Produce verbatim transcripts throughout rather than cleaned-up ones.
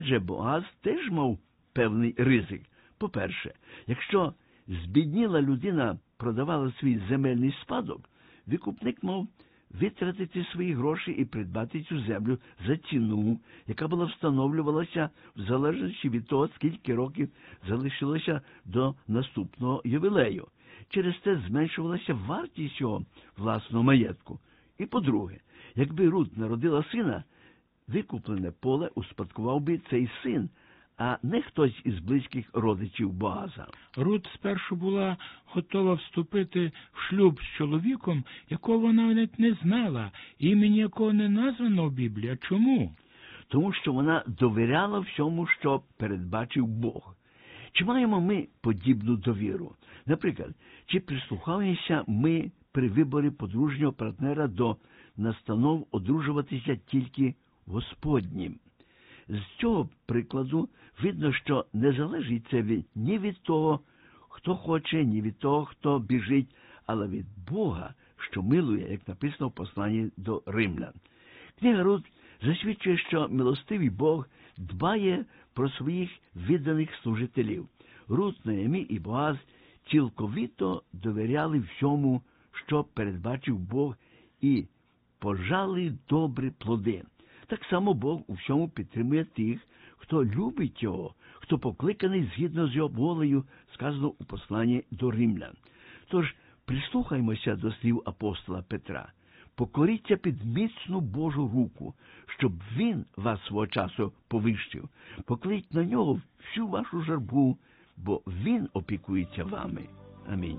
Адже Боаз теж мав певний ризик. По-перше, якщо збідніла людина продавала свій земельний спадок, викупник мав витратити свої гроші і придбати цю землю за ціну, яка була встановлювалася в залежності від того, скільки років залишилося до наступного ювілею. Через те зменшувалася вартість його власного маєтку. І по-друге, якби Рут народила сина, викуплене поле успадкував би цей син, а не хтось із близьких родичів Боаза. Рут спершу була готова вступити в шлюб з чоловіком, якого вона навіть не знала, імені якого не названо в Біблії. А чому? Тому що вона довіряла всьому, що передбачив Бог. Чи маємо ми подібну довіру? Наприклад, чи прислухаємося ми при виборі подружнього партнера до настанов одружуватися тільки Господнім? З цього прикладу видно, що не залежить це від, ні від того, хто хоче, ні від того, хто біжить, але від Бога, що милує, як написано в посланні до римлян. Книга Рут засвідчує, що милостивий Бог дбає про своїх відданих служителів. Рут, Ноемі і Боаз цілковито довіряли всьому, що передбачив Бог, і пожали добрі плоди. Так само Бог у всьому підтримує тих, хто любить Його, хто покликаний згідно з Його волею, сказано у посланні до римлян. Тож, прислухаймося до слів апостола Петра. Покоріться під міцну Божу руку, щоб Він вас свого часу повищив. Покличте на Нього всю вашу журбу, бо Він опікується вами. Амінь.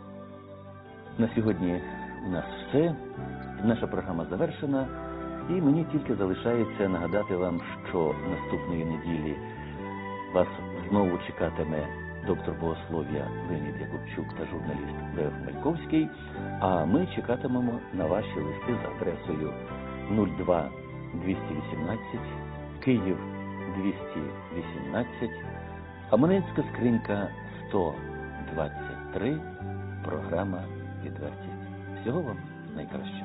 На сьогодні у нас все. Наша програма завершена. І мені тільки залишається нагадати вам, що наступної неділі вас знову чекатиме доктор богослов'я Леонід Якубчук та журналіст Лев Мальковський, а ми чекатимемо на ваші листи за адресою нуль два двісті вісімнадцять, Київ двісті вісімнадцять, абонентська скринька сто двадцять три, програма «Відвертість». Всього вам найкращого.